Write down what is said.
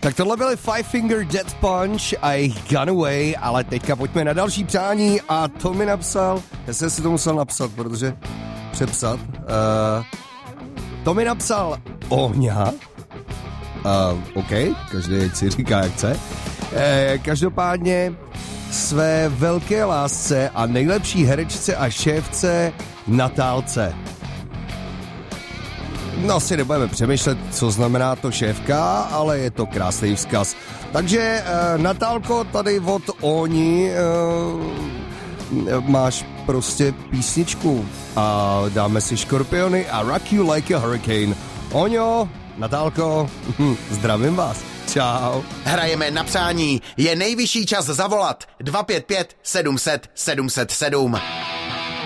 Tak tohle byly Five Finger Death Punch a jejich Gone Away, ale teďka pojďme na další přání a to mi napsal, já jsem si to musel napsat, protože přepsat, to mi napsal Ohňa, OK, každý si říká jak chce, každopádně své velké lásce a nejlepší herečce a šéfce Natálce. No si nebudeme přemýšlet, co znamená to šéfka, ale je to krásný vzkaz. Takže Natálko, tady od Oni máš prostě písničku a dáme si Škorpiony a Rock You Like a Hurricane. Oňo, Natálko, zdravím vás. Čau. Hrajeme na přání. Je nejvyšší čas zavolat 255 700 707.